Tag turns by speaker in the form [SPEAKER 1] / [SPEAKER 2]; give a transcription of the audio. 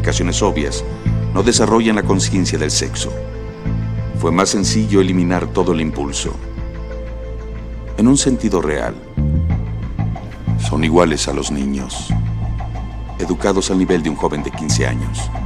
[SPEAKER 1] explicaciones obvias, no desarrollan la conciencia del sexo. Fue más sencillo eliminar todo el impulso. En un sentido real, son iguales a los niños, educados al nivel de un joven de 15 años.